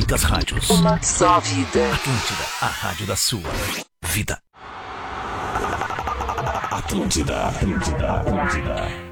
muitas rádios. Uma só vida. Atlântida, a rádio da sua vida. Atlântida.